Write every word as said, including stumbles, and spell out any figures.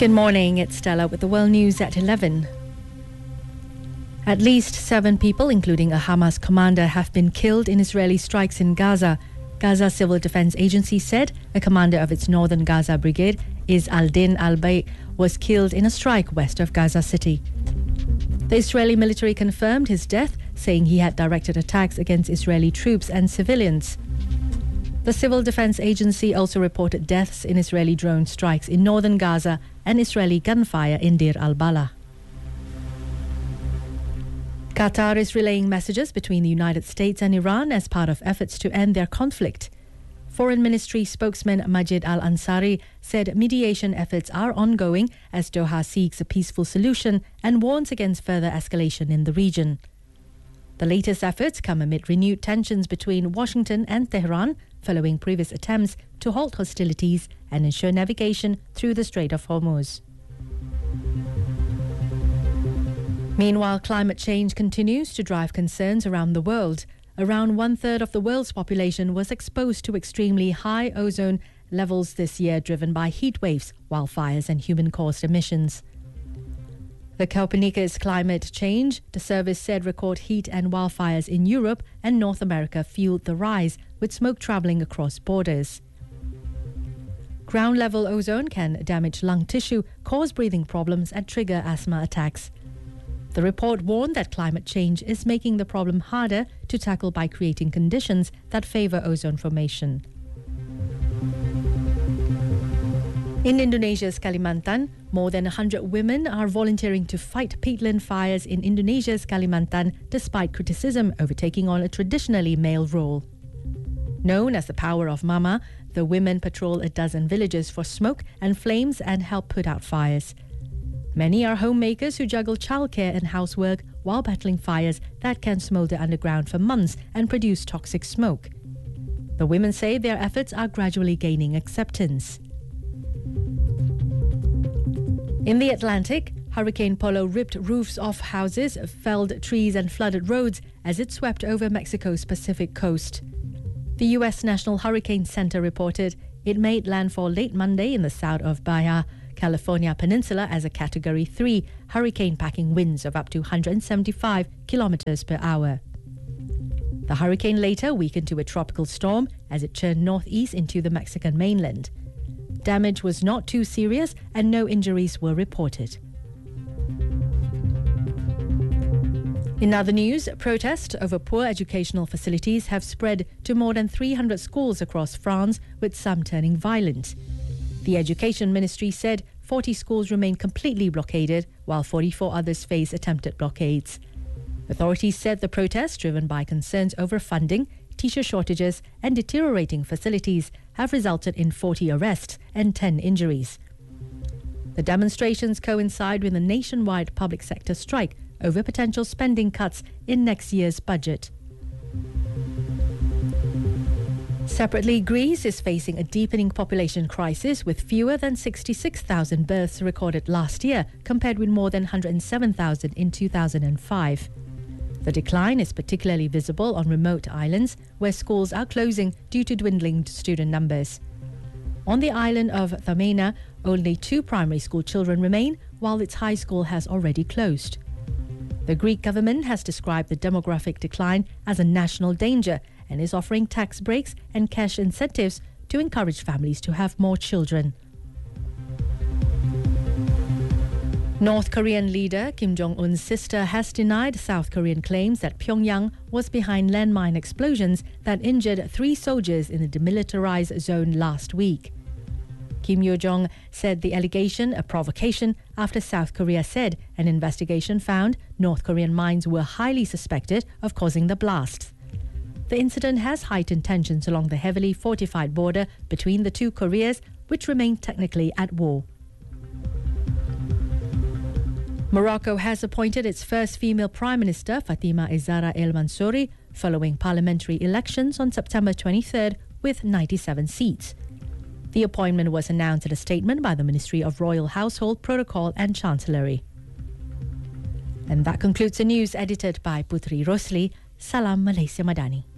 Good morning, it's Stella with the World News at eleven. At least seven people, including a Hamas commander, have been killed in Israeli strikes in Gaza. Gaza Civil Defense Agency said a commander of its northern Gaza brigade, Is al-Din al-Bay, was killed in a strike west of Gaza City. The Israeli military confirmed his death, saying he had directed attacks against Israeli troops and civilians. The Civil Defense Agency also reported deaths in Israeli drone strikes in northern Gaza and Israeli gunfire in Deir al-Balah. Qatar is relaying messages between the United States and Iran as part of efforts to end their conflict. Foreign Ministry spokesman Majid al-Ansari said mediation efforts are ongoing as Doha seeks a peaceful solution and warns against further escalation in the region. The latest efforts come amid renewed tensions between Washington and Tehran following previous attempts to halt hostilities and ensure navigation through the Strait of Hormuz. Meanwhile, climate change continues to drive concerns around the world. Around one-third of the world's population was exposed to extremely high ozone levels this year, driven by heat waves, wildfires and human-caused emissions. The Copernicus Climate Change, the service said record heat and wildfires in Europe and North America fueled the rise, with smoke travelling across borders. Ground-level ozone can damage lung tissue, cause breathing problems and trigger asthma attacks. The report warned that climate change is making the problem harder to tackle by creating conditions that favour ozone formation. In Indonesia's Kalimantan, more than one hundred women are volunteering to fight peatland fires in Indonesia's Kalimantan despite criticism over taking on a traditionally male role. Known as the Power of Mama, the women patrol a dozen villages for smoke and flames and help put out fires. Many are homemakers who juggle childcare and housework while battling fires that can smoulder underground for months and produce toxic smoke. The women say their efforts are gradually gaining acceptance. In the Atlantic, Hurricane Polo ripped roofs off houses, felled trees and flooded roads as it swept over Mexico's Pacific coast. The U S National Hurricane Center reported it made landfall late Monday in the south of Baja California Peninsula as a Category three hurricane, packing winds of up to one hundred seventy-five kilometers per hour. The hurricane later weakened to a tropical storm as it turned northeast into the Mexican mainland. Damage was not too serious and no injuries were reported. In other news, protests over poor educational facilities have spread to more than three hundred schools across France, with some turning violent. The Education Ministry said forty schools remain completely blockaded, while forty-four others face attempted blockades. Authorities said the protests, driven by concerns over funding, teacher shortages and deteriorating facilities, have resulted in forty arrests and ten injuries. The demonstrations coincide with a nationwide public sector strike over potential spending cuts in next year's budget. Separately, Greece is facing a deepening population crisis with fewer than sixty-six thousand births recorded last year, compared with more than one hundred seven thousand in two thousand five. The decline is particularly visible on remote islands where schools are closing due to dwindling student numbers. On the island of Thamena, only two primary school children remain, while its high school has already closed. The Greek government has described the demographic decline as a national danger and is offering tax breaks and cash incentives to encourage families to have more children. North Korean leader Kim Jong-un's sister has denied South Korean claims that Pyongyang was behind landmine explosions that injured three soldiers in the demilitarized zone last week. Kim Yo-jong said the allegation a provocation after South Korea said an investigation found North Korean mines were highly suspected of causing the blasts. The incident has heightened tensions along the heavily fortified border between the two Koreas, which remain technically at war. Morocco has appointed its first female Prime Minister, Fatima Izara El Mansouri, following parliamentary elections on September twenty-third with ninety-seven seats. The appointment was announced in a statement by the Ministry of Royal Household Protocol and Chancellery. And that concludes the news edited by Putri Rosli. Salam Malaysia Madani.